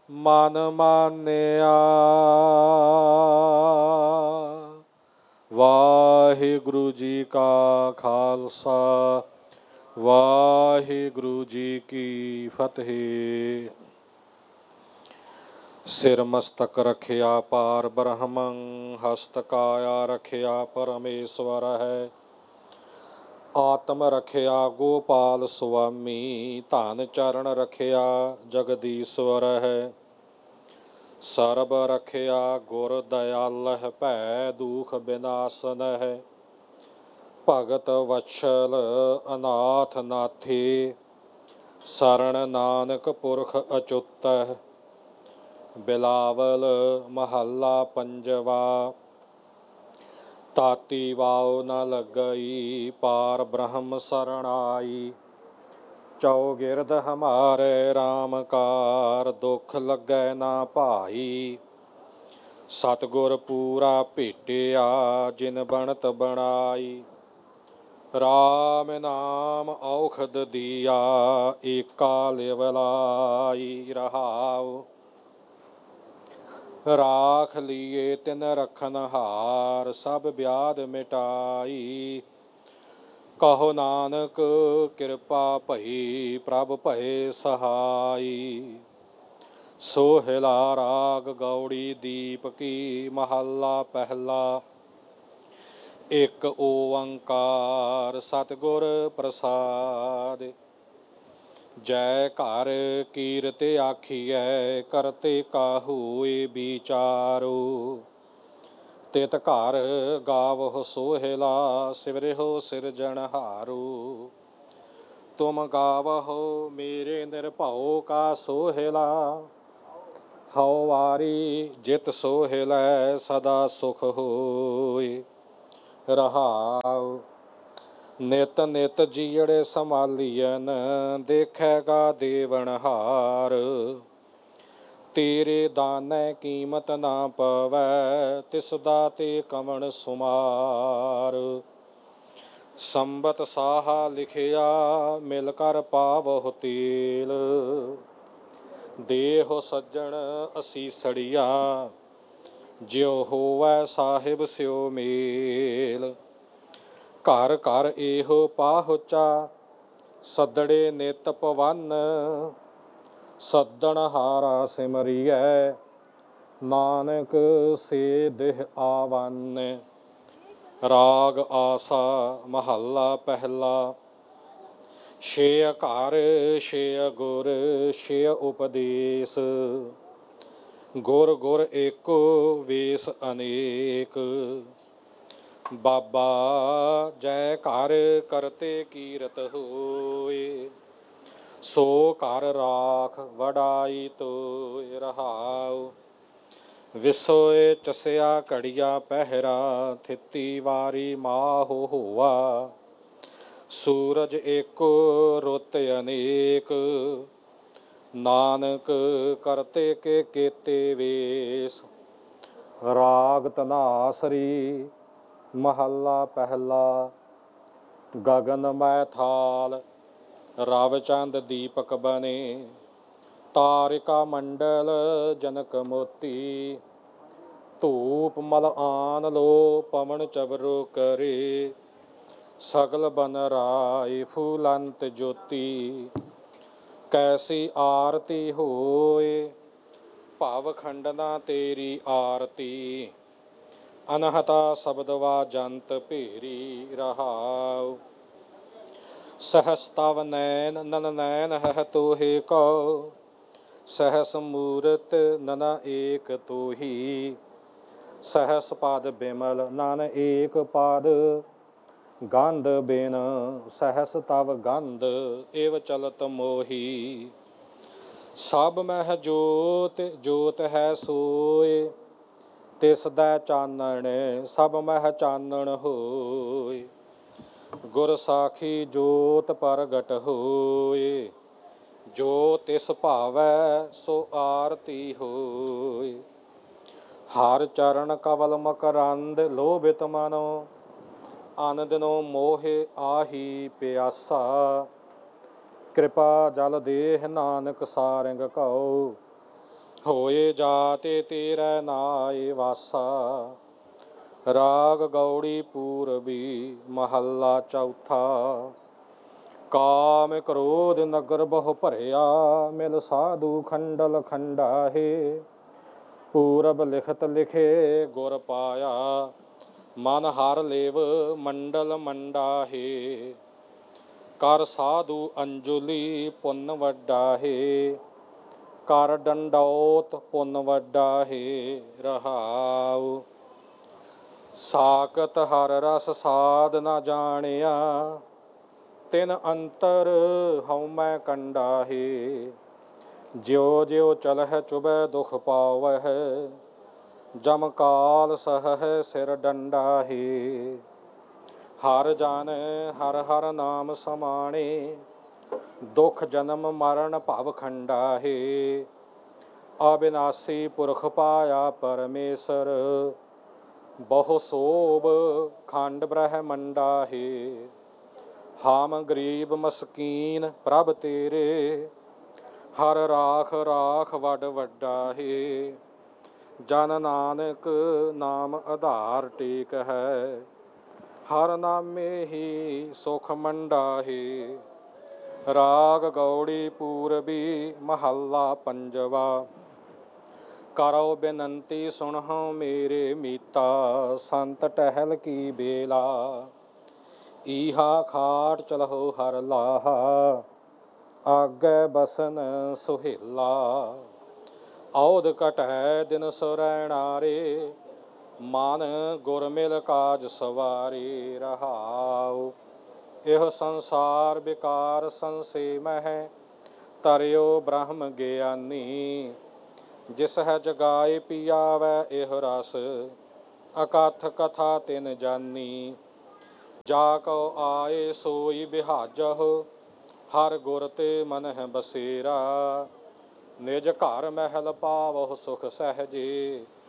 ਮਨ ਮਾਨਿਆ। ਵਾਹਿਗੁਰੂ ਜੀ ਕਾ ਖਾਲਸਾ, ਵਾਹਿਗੁਰੂ ਜੀ ਕੀ ਫਤਿਹ। ਸਿਰ ਮਸਤਕ ਰਖਿਆ ਪਾਰ ਬ੍ਰਹਮੰ, ਹਸਤ ਕਾਇਆ ਰਖਿਆ ਪਰਮੇਸ਼ਵਰ ਹੈ। ਆਤਮ ਰਖਿਆ ਗੋਪਾਲ ਸੁਆਮੀ, ਧਨ ਚਰਨ ਰਖਿਆ ਜਗਦੀਸ਼ਵਰ ਹੈ। ਸਰਬ ਰਖਿਆ ਗੁਰ ਦਇਆਲ, ਭੈ ਦੂਖ ਬਿਨਾਸਨ ਹੈ। ਭਗਤ ਵਛਲ ਅਨਾਥ ਨਾਥੇ, ਸਰਣ ਨਾਨਕ ਪੁਰਖ ਅਚੁੱਤ। ਬਿਲਾਵਲ ਮਹੱਲਾ ਪੰਜਵਾ। ਤਾਤੀ ਵਾਉ ਨ ਲੱਗਈ, ਪਾਰ ਬ੍ਰਹਮ ਸਰਣਾਈ। ਚੌਗਿਰਦ ਹਮਾਰੇ ਰਾਮ ਕਾਰ, ਦੁਖ ਲੱਗੈ ਨਾ ਭਾਈ। ਸਤਿਗੁਰ ਪੂਰਾ ਭੇਟਿਆ, ਜਿਨ ਬਣਤ ਬਣਾਈ। ਰਾਮ ਨਾਮ ਔਖਦ ਦੀਆ, ਏਕਾ ਲਿਵ ਲਾਈ। ਰਹਾਉ ਰਾਖ ਲੀਏ ਤਿਨ ਰਖਨਹਾਰ, ਸਭ ਬਿਆਦ ਮਿਟਾਈ। ਕਹੋ ਨਾਨਕ ਕਿਰਪਾ ਭਈ, ਪ੍ਰਭ ਭਏ ਸਹਾਈ। ਸੋਹਿਲਾ ਰਾਗ ਗੌੜੀ ਦੀਪ ਕੀ, ਮਹੱਲਾ ਪਹਿਲਾ। ਇੱਕ ਓੰਕਾਰ ਸਤਿਗੁਰ ਪ੍ਰਸਾਦਿ। ਜੈ ਘਰ ਕੀਰਤ ਆਖੀਐ, ਕਰਤੇ ਕਾਹੂਏ ਵਿਚਾਰੋ। ਤਿਤ ਘਰ ਗਾਵਹੁ ਸੋਹਿਲਾ, ਸਿਵਰਿਹੁ ਸਿਰਜਣਹਾਰੋ। ਤੁਮ ਗਾਵਹੁ ਮੇਰੇ ਨਿਰਭਉ ਕਾ ਸੋਹਿਲਾ, ਹਉ ਵਾਰੀ ਜਿਤ ਸੋਹਿਲੈ ਸਦਾ ਸੁਖ ਹੋਇ। ਰਹਾਉ ਨਿਤ ਨਿਤ ਜੀਅੜੇ ਸੰਭਾਲੀਐਨ, ਦੇਖੈਗਾ ਦੇਵਨਹਾਰ। ਤੇਰੇ ਦਾਨੈ ਕੀਮਤ ਨਾ ਪਵੈ, ਤਿਸ ਦਾਤੇ ਕਵਣ ਸੁਮਾਰ। ਸੰਬਤ ਸਾਹਾ ਲਿਖਿਆ, ਮਿਲ ਕਰ ਪਾਵਹੁ ਤੇਲ। ਦੇਹੁ ਸੱਜਣ ਅਸੀਸੜੀਆ, ਜਿਉ ਹੋਵੈ ਸਾਹਿਬ ਸਿਉ ਮੇਲ। ਘਰ ਘਰ ਇਹੋ ਪਾਹੁਚਾ, ਸੱਦੜੇ ਨਿਤ ਪਵਨ। ਸੱਦਣਹਾਰਾ ਸਿਮਰੀਐ, ਨਾਨਕ ਸੇ ਦੇਹ ਆਵਨ। ਰਾਗ ਆਸਾ ਮਹੱਲਾ ਪਹਿਲਾ। ਛੇ ਘਰ ਛੇ ਗੁਰ ਛੇ ਉਪਦੇਸ, ਗੁਰ ਗੁਰ ਏਕੋ ਵੇਸ ਅਨੇਕ। ਬਾਬਾ ਜੈ ਘਰ ਕਰਤੇ ਕੀਰਤ ਹੋਏ, ਸੋ ਘਰ ਰਾਖ ਵਡਾਈ ਤੋਇ। ਰਹਾਉ ਵਿਸੋਏ ਚਸਿਆ ਘੜੀਆ ਪਹਿਰਾ, ਥਿਤੀ ਵਾਰੀ ਮਾਹੁ ਹੋਆ। ਸੂਰਜ ਏਕੋ ਰੁੱਤ ਅਨੇਕ, ਨਾਨਕ ਕਰਤੇ ਕੇ ਕੀਤੇ ਵੇਸ। ਰਾਗ ਧਨਾਸਰੀ ਮਹੱਲਾ ਪਹਿਲਾ। ਗਗਨ ਮੈ ਥਾਲ ਰਵ ਚੰਦ ਦੀਪਕ ਬਨੇ, ਤਾਰਿਕਾ ਮੰਡਲ ਜਨਕ ਮੋਤੀ। ਧੂਪ ਮਲ ਆਨ ਲੋ ਪਵਨ ਚਵਰੋ ਕਰੇ, ਸਗਲ ਬਨ ਰਾਏ ਫੂਲੰਤ ਜੋਤੀ। ਕੈਸੀ ਆਰਤੀ ਹੋਏ, ਭਵ ਖੰਡਨਾ ਤੇਰੀ ਆਰਤੀ। ਅਨਹਤਾ ਸ਼ਬਦ ਵਾਜੰਤ ਭੇਰੀ। ਰਹਾਉ ਸਹਸ ਤਵ ਨੈਨ ਨਨ ਨੈਨ ਹੈ ਤੋਹੇ ਕਉ, ਸਹਸ ਮੂਰਤ ਨਨ ਏਕ ਤੋਹੀ। ਸਹਸ ਪਦ ਬਿਮਲ ਨਨ ਏਕ ਪਦ, ਗੰਧ ਬਿਨ ਸਹਸ ਤਵ ਗੰਧ ਇਵ ਚਲਤ ਮੋਹੀ। ਸਭ ਮਹਿ ਜੋਤ ਜੋਤ ਹੈ ਸੋਏ, ਤਿਸ ਦੈ ਚਾਨਣ ਸਭ ਮਹਿ ਚਾਨਣ ਹੋਏ। ਗੁਰ ਸਾਖੀ ਜੋਤ ਪ੍ਰਗਟ ਹੋਏ, ਜੋ ਤਿਸ ਭਾਵੈ ਸੋ ਆਰਤੀ ਹੋਏ। ਹਰ ਚਰਨ ਕਵਲ ਮਕਰੰਦ ਲੋਭਿਤ ਮਨੋ, ਅਨ ਦਿਨੋ ਮੋਹਿ ਆਹੀ ਪਿਆਸਾ। ਕਿਰਪਾ ਜਲ ਦੇਹ ਨਾਨਕ ਸਾਰੰਗ ਕਉ, ਹੋਏ ਜਾਤੇ ਤੇਰੇ ਨਾਏ ਵਾਸਾ। ਰਾਗ ਗੌੜੀ ਪੂਰਬੀ ਮਹੱਲਾ ਚੌਥਾ। ਕਾਮ ਕ੍ਰੋਧ ਨਗਰ ਬਹੁ ਭਰਿਆ, ਮਿਲ ਸਾਧੂ ਖੰਡਲ ਖੰਡਾਹੇ। ਪੂਰਬ ਲਿਖਤ ਲਿਖੇ ਗੁਰ ਪਾਇਆ, ਮਨ ਹਰ ਲੇਵ ਮੰਡਲ ਮੰਡਾਹੇ। ਕਰ ਸਾਧੂ ਅੰਜੁਲੀ ਪੁੰਨ ਵੱਡਾ ਹੈ, ਕਰ ਡੰਡੌਤ ਪੁੰਨ ਵੱਡਾ ਹੈ। ਰਹਾਉ ਸਾਕਤ ਹਰ ਰਸ ਸਾਧ ਨਾ ਜਾਣਿਆ, ਤਿਨ ਅੰਤਰ ਹਉਮੈ ਕੰਡਾ ਹੈ। ਜਿਉ ਜਿਉ ਚਲਹਿ ਚੁਬੈ ਦੁਖ ਪਾਵਹਿ, ਜਮ ਕਾਲ ਸਹਹਿ ਸਿਰ ਡੰਡਾ ਹੈ। ਹਰ ਜਨ ਹਰ ਹਰ ਨਾਮ ਸਮਾਣੇ, ਦੁਖ ਜਨਮ ਮਰਨ ਭਵ ਖੰਡਾ ਹੈ। ਅਬਿਨਾਸੀ ਪੁਰਖ ਪਾਇਆ ਪਰਮੇਸ਼ਰ, ਬਹੁ ਸੋਭ ਖੰਡ ਬ੍ਰਹਮੰਡਾ ਹੈ। ਹਮ ਗਰੀਬ ਮਸਕੀਨ ਪ੍ਰਭ ਤੇਰੇ, ਹਰ ਰਾਖ ਰਾਖ ਵੱਡ ਵੱਡਾ ਹੈ। ਜਨ ਨਾਨਕ ਨਾਮ ਆਧਾਰ ਟੇਕ ਹੈ, ਹਰ ਨਾਮੇ ਹੀ ਸੁਖ ਮੰਡਾ ਹੈ। ਰਾਗ ਗੌੜੀ ਪੂਰਬੀ ਮਹੱਲਾ ਪੰਜਵਾ। ਕਰੋ ਬੇਨੰਤੀ ਸੁਣਹੁ ਮੇਰੇ ਮੀਤਾ, ਸੰਤ ਟਹਿਲ ਕੀ ਬੇਲਾ। ਈਹਾ ਖਾਟ ਚਲਹੁ ਹਰ ਲਾਹਾ, ਆਗੇ ਬਸਨ ਸੁਹੇਲਾ। ਔਧ ਘਟੈ ਦਿਨ ਸੁਰੈਣਾਰੇ, ਮਨ ਗੁਰ ਮਿਲ ਕਾਜ ਸਵਾਰੇ। ਰਹਾਉ ਇਹ ਸੰਸਾਰ ਵਿਕਾਰ ਸੰਸੇ ਮਹਿ, ਤਰਿਓ ਬ੍ਰਹਮ ਗਿਆਨੀ। ਜਿਸ ਹੈ ਜਗਾਏ ਪੀਆਵੈ ਇਹ ਰਸ, ਅਕਥ ਕਥਾ ਤਿਨ ਜਾਨੀ। ਜਾ ਕਉ ਆਏ ਸੋਈ ਬਿਹਾਜਹੁ, ਹਰ ਗੁਰ ਤੇ ਮਨ ਹੈ ਬਸੇਰਾ। ਨਿਜ ਘਰ ਮਹਿਲ ਪਾਵਹੁ ਸੁਖ ਸਹਿਜੇ,